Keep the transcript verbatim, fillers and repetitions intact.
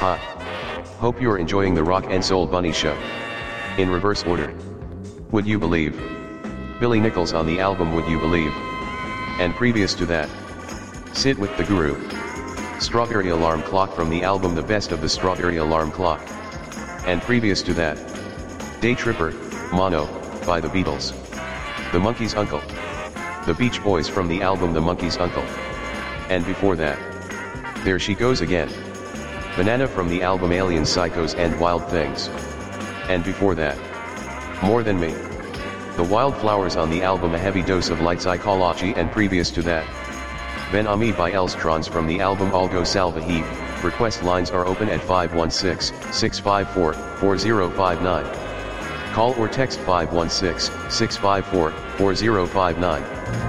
Ha. Hope you're enjoying the Rock and Soul Bunny Show. In reverse order. Would You Believe? Billy Nichols on the album Would You Believe? And previous to that, Sit with the Guru. Strawberry Alarm Clock from the album The Best of the Strawberry Alarm Clock. And previous to that, Day Tripper, Mono, by the Beatles. The Monkees' Uncle. The Beach Boys from the album The Monkees' Uncle. And before that, There She Goes Again. Banana from the album Alien Psychos and Wild Things. And before that, More Than Me. The Wildflowers on the album A Heavy Dose of Light Psychology, and previous to that, Ben Ami by Elstrons from the album Algo Salva Heap. Request lines are open at five one six, six five four, four zero five nine. Call or text five one six, six five four, four zero five nine.